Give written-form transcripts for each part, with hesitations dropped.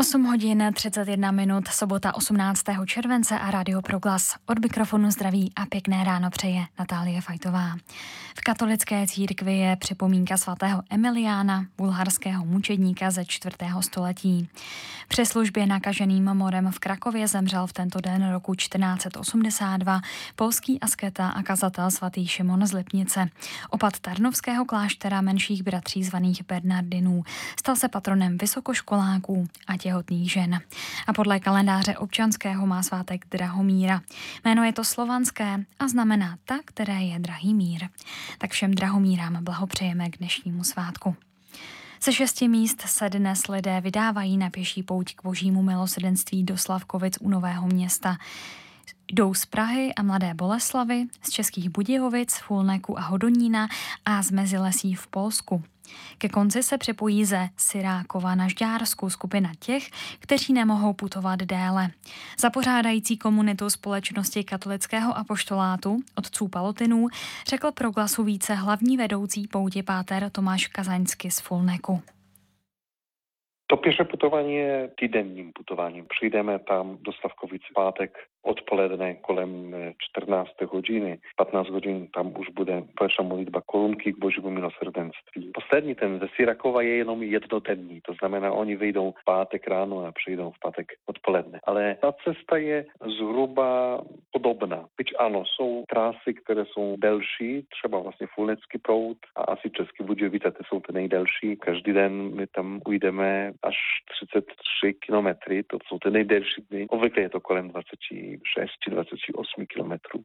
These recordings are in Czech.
8 hodin 31 minut, sobota 18. července a Rádio Proglas. Od mikrofonu zdraví a pěkné ráno přeje Natálie Fajtová. V katolické církvi je připomínka svatého Emiliána, bulharského mučedníka ze 4. století. Při službě nakaženým morem v Krakově zemřel v tento den roku 1482 polský asketa a kazatel svatý Šimon z Lipnice. Opat Tarnovského kláštera menších bratří zvaných Bernardinů. Stal se patronem vysokoškoláků a těhotných žen. A podle kalendáře občanského má svátek Drahomíra. Jméno je to slovanské a znamená ta, které je drahý mír. Tak všem drahomírám blahopřejeme k dnešnímu svátku. Ze 6 míst se dnes lidé vydávají na pěší pouť k Božímu milosrdenství do Slavkovic u Nového Města. Jdou z Prahy a Mladé Boleslavi, z Českých Budějovic, Fulneku a Hodonína a z Mezilesí v Polsku. Ke konci se připojí ze Syrákova na Žďársku skupina těch, kteří nemohou putovat déle. Za pořádající komunitu Společnosti katolického apoštolátu otců Palotinů řekl Proglasu více hlavní vedoucí pouti páter Tomáš Kazaňsky z Fulneku. To pierwsze putowanie je týdenním putowaniem. Przyjdziemy tam do Slavkovic v pátek odpoledne kolem 14 hodiny. 15 hodin tam už bude pierwsza modlitba kolumky k Božímu milosrdenství. Poslední ten ze Syrakova je jenom jednodenní, to znamená, oni vyjdou v pátek ráno a přijdou v pátek odpoledne. Ale ta cesta je zhruba podobná. Byť ano, jsou trasy, které jsou delší, třeba vlastně Fulnecký proud a asi Český Budějovice, to jsou ty nejdelší. Každý den my tam ujdeme až 33 kilometry, to jsou ty nejdelší dny. Obvykle je to kolem 26-28 kilometrů.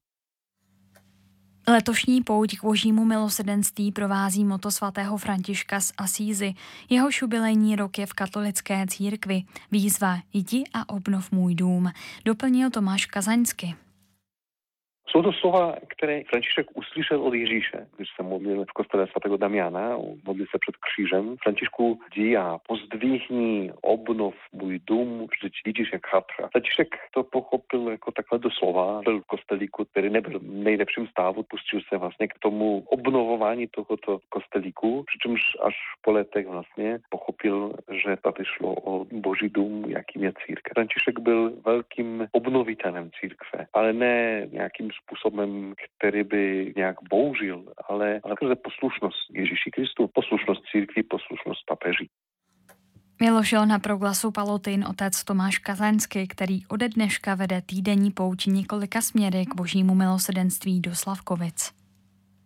Letošní pouť k Božímu milosrdenství provází moto svatého Františka z Asízy. Jeho jubilejní rok je v katolické církvi. Výzva Jdi a obnov můj dům, doplnil Tomáš Kazaňsky. Jsou to slova, které František uslyšel od Ježíše, když se modlil v kostele svatého Damiana, modlil se před křížem. Františku, jdi a pozdvihni, obnov můj dům, vždyť vidíš, jak chatra. František to pochopil jako takhle doslova. Byl v kostelíku, který nebyl v nejlepším stavu, pustil se vlastně k tomu obnovování tohoto kostelíku, přičemž až po letech vlastně pochopil, že tady šlo o Boží dům, jakým je církev. František byl velkým obnovitelem církve, ale ne nějakým způsobem, který by nějak bouřil, ale skrze poslušnost Ježíši Kristu, poslušnost církvi, poslušnost papeži. Vyložil na Proglasu Palotin otec Tomáš Kazaňsky, který ode dneška vede týdenní pouť několika směry k Božímu milosrdenství do Slavkovic.